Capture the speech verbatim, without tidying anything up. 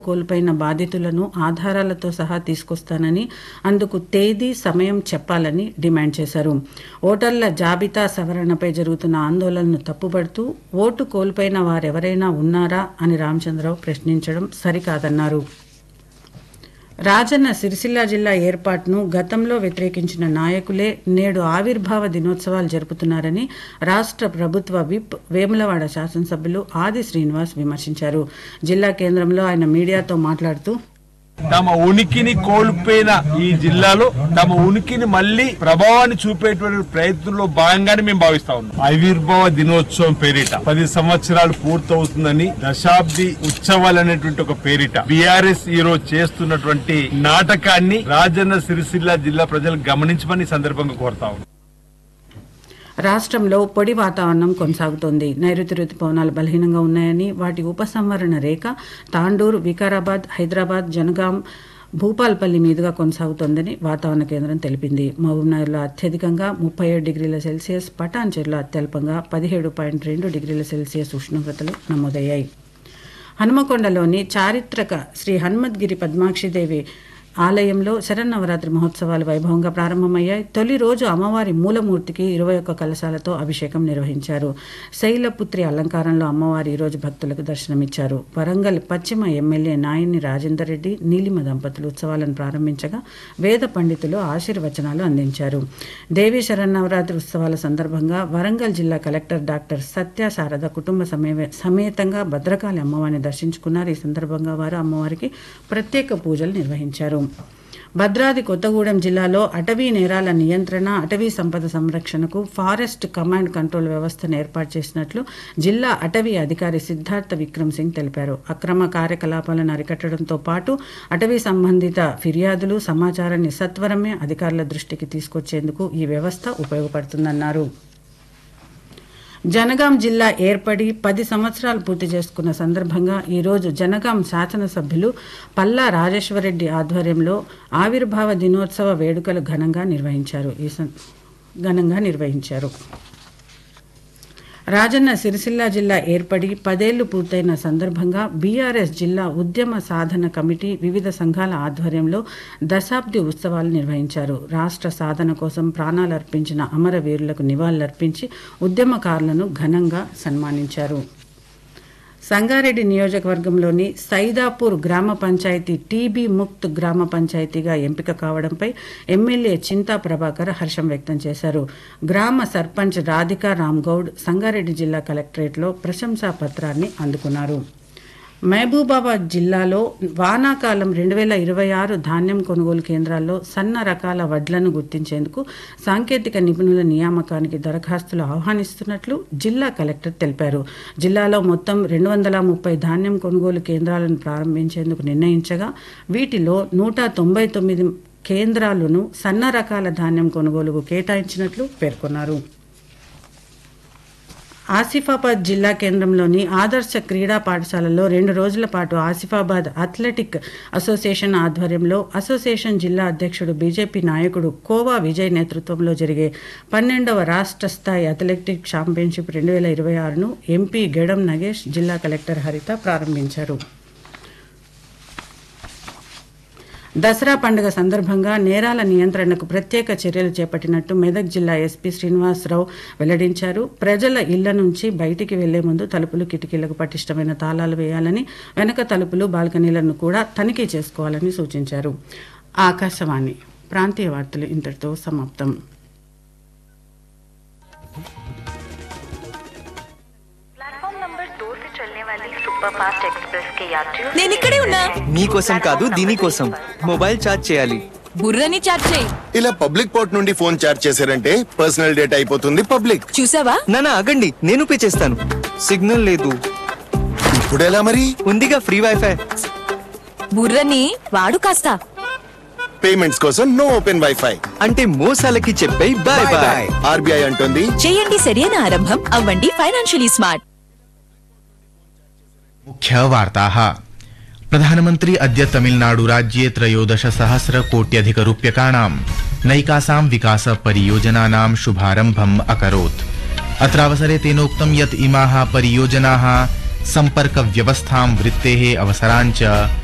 కోల్పోయిన బాధితులను ఆధారాలతో సహా తీసుకొస్తానని, అందుకు తేదీ, సమయం చెప్పాలని డిమాండ్ చేశారు. ఓటర్ల జాబితా సవరణపై జరుగుతున్న ఆందోళనను తప్పుపడుతూ ఓటు కోల్పోయిన వారెవరైనా ఉన్నారా అని రామచంద్రరావు ప్రశ్నించడం సరికాదన్నారు. రాజన్న సిరిసిల్ల జిల్లా ఏర్పాటును గతంలో వ్యతిరేకించిన నాయకులే నేడు ఆవిర్భావ దినోత్సవాలు జరుపుతున్నారని రాష్ట్ర ప్రభుత్వ విప్ వేములవాడ శాసనసభ్యులు ఆది శ్రీనివాస్ విమర్శించారు. జిల్లా కేంద్రంలో ఆయన మీడియాతో మాట్లాడుతూ తమ ఉనికిని కోల్పోయిన ఈ జిల్లాలో తమ ఉనికిని మళ్లీ ప్రభావాన్ని చూపేటువంటి ప్రయత్నంలో భాగంగానే మేము భావిస్తా ఉన్నాం. ఆవిర్భావ దినోత్సవం పేరిట పది సంవత్సరాలు పూర్తవుతుందని దశాబ్ది ఉత్సవాలు అనేటువంటి ఒక పేరిట బీఆర్ఎస్ ఈ రోజు చేస్తున్నటువంటి నాటకాన్ని రాజన్న సిరిసిల్ల జిల్లా ప్రజలు గమనించమని సందర్భంగా కోరుతా ఉన్నాం. రాష్ట్రంలో పొడి వాతావరణం కొనసాగుతోంది. నైరుతి రుతుపవనాలు బలహీనంగా ఉన్నాయని, వాటి ఉపసంహరణ రేఖ తాండూరు, వికారాబాద్, హైదరాబాద్, జనగాం, భూపాల్పల్లి మీదుగా కొనసాగుతోందని వాతావరణ కేంద్రం తెలిపింది. మహబూబ్నగర్లో అత్యధికంగా ముప్పై ఏడు డిగ్రీల సెల్సియస్, పటాన్చెరులో అత్యల్పంగా పదిహేడు పాయింట్ రెండు డిగ్రీల సెల్సియస్ ఉష్ణోగ్రతలు నమోదయ్యాయి. హనుమకొండలోని చారిత్రక శ్రీ హనుమద్గిరి పద్మాక్షిదేవి ఆలయంలో శరన్నవరాత్రి మహోత్సవాలు వైభవంగా ప్రారంభమయ్యాయి. తొలి రోజు అమ్మవారి మూలమూర్తికి ఇరవై ఒక్క కలశాలతో అభిషేకం నిర్వహించారు. శైలపుత్రి అలంకారంలో అమ్మవారి ఈరోజు భక్తులకు దర్శనమిచ్చారు. వరంగల్ పశ్చిమ ఎమ్మెల్యే నాయని రాజేందర్ రెడ్డి, నీలిమ దంపతులు ఉత్సవాలను ప్రారంభించగా వేద పండితులు ఆశీర్వచనాలు అందించారు. దేవీ శరన్నవరాత్రి ఉత్సవాల సందర్భంగా వరంగల్ జిల్లా కలెక్టర్ డాక్టర్ సత్య శారద కుటుంబ సమేత సమేతంగా భద్రకాళి అమ్మవారిని దర్శించుకున్నారు. ఈ సందర్భంగా వారు అమ్మవారికి ప్రత్యేక పూజలు నిర్వహించారు. భద్రాద్రి కొత్తగూడెం జిల్లాలో అటవీ నేరాల నియంత్రణ, అటవీ సంపద సంరక్షణకు ఫారెస్ట్ కమాండ్ కంట్రోల్ వ్యవస్థను ఏర్పాటు చేసినట్లు జిల్లా అటవీ అధికారి సిద్ధార్థ విక్రమ్ సింగ్ తెలిపారు. అక్రమ కార్యకలాపాలను అరికట్టడంతో పాటు అటవీ సంబంధిత ఫిర్యాదులు, సమాచారాన్ని సత్వరమే అధికారుల దృష్టికి తీసుకొచ్చేందుకు ఈ వ్యవస్థ ఉపయోగపడుతుందన్నారు. జనగాం జిల్లా ఏర్పడి పది సంవత్సరాలు పూర్తి చేసుకున్న సందర్భంగా ఈరోజు జనగాం శాసనసభ్యులు పల్లా రాజేశ్వరరెడ్డి ఆధ్వర్యంలో ఆవిర్భావ దినోత్సవ వేడుకలు ఘనంగా నిర్వహించారు. ఈ ఘనంగా నిర్వహించారు. రాజన్న సిరిసిల్ల జిల్లా ఏర్పడి పదేళ్లు పూర్తయిన సందర్భంగా బీఆర్ఎస్ జిల్లా ఉద్యమ సాధన కమిటీ వివిధ సంఘాల ఆధ్వర్యంలో దశాబ్ది ఉత్సవాలు నిర్వహించారు. రాష్ట్ర సాధన కోసం ప్రాణాలు అర్పించిన అమరవీరులకు నివాళులర్పించి ఉద్యమకారులను ఘనంగా సన్మానించారు. సంగారెడ్డి నియోజకవర్గంలోని సైదాపూర్ గ్రామ పంచాయతీ టీబీ ముక్త్ గ్రామ పంచాయతీగా ఎంపిక కావడంపై ఎమ్మెల్యే చింతా ప్రభాకర్ హర్షం వ్యక్తం చేశారు. గ్రామ సర్పంచ్ రాధికా రామ్గౌడ్ సంగారెడ్డి జిల్లా కలెక్టరేట్లో ప్రశంసా పత్రాన్ని అందుకున్నారు. మహబూబాబాద్ జిల్లాలో వానాకాలం రెండు వేల ఇరవై ఆరు ధాన్యం కొనుగోలు కేంద్రాల్లో సన్న రకాల వడ్లను గుర్తించేందుకు సాంకేతిక నిపుణుల నియామకానికి దరఖాస్తులు ఆహ్వానిస్తున్నట్లు జిల్లా కలెక్టర్ తెలిపారు. జిల్లాలో మొత్తం రెండు వందల ముప్పై ధాన్యం కొనుగోలు కేంద్రాలను ప్రారంభించేందుకు నిర్ణయించగా వీటిలో నూట తొంభై తొమ్మిది కేంద్రాలను సన్న రకాల ధాన్యం కొనుగోలుకు కేటాయించినట్లు పేర్కొన్నారు. ఆసిఫాబాద్ జిల్లా కేంద్రంలోని ఆదర్శ క్రీడా పాఠశాలలో రెండు రోజుల పాటు ఆసిఫాబాద్ అథ్లెటిక్ అసోసియేషన్ ఆధ్వర్యంలో అసోసియేషన్ జిల్లా అధ్యక్షుడు బీజేపీ నాయకుడు కోవా విజయ్ నేతృత్వంలో జరిగే పన్నెండవ రాష్ట్ర స్థాయి అథ్లెటిక్ ఛాంపియన్షిప్ రెండు వేల ఇరవై ఆరును ఎంపీ గెడం నగేష్, జిల్లా కలెక్టర్ హరిత ప్రారంభించారు. దసరా పండుగ సందర్భంగా నేరాల నియంత్రణకు ప్రత్యేక చర్యలు చేపట్టినట్టు మెదక్ జిల్లా ఎస్పీ శ్రీనివాసరావు వెల్లడించారు. ప్రజల ఇళ్ల నుంచి బయటికి వెళ్లే ముందు తలుపులు, కిటికీలకు పటిష్టమైన తాళాలు వేయాలని, వెనక తలుపులు, బాల్కనీలను కూడా తనిఖీ చేసుకోవాలని సూచించారు. ఆకాశవాణి ప్రాంతీయ వార్తలు ఇంతటితో సమాప్తం. నేను ఇక్కడే ఉన్నా. నీకోసం కాదు, దీనికోసం మొబైల్ ఛార్జ్ చేయాలి. బుర్రని ఛార్జ్ చేయి. ఇలా పబ్లిక్ పోర్ట్ నుండి ఫోన్ ఛార్జ్ చేశారంటే పర్సనల్ డేటా అయిపోతుంది పబ్లిక్. చూసావా? నానా ఆగండి, నేను పే చేస్తాను. సిగ్నల్ లేదు. ఇప్పుడు ఎలా మరి? ఉందిగా ఫ్రీ వైఫై. బుర్రని వాడు కాస్త. పేమెంట్స్ కోసం నో ఓపెన్ వైఫై. అంటే మోసాలకి చెప్పే బాయ్ బాయ్. ఆర్బీఐ అంటుంది చేయండి సరైన ఆరంభం, అవ్వండి ఫైనాన్షియలీ స్మార్ట్. मुख्य वार्ताः। प्रधानमन्त्री अद्य तमिलनाडु राज्ये त्रयोदश सहस्र कोट्यधिक रूप्यकाणां नैकासां विकास परियोजनानां शुभारम्भम् अकरोत्। अत्रावसरे तेनोक्तं यत् इमाः परियोजनाः सम्पर्क व्यवस्थां, वृत्तेः अवसराञ्च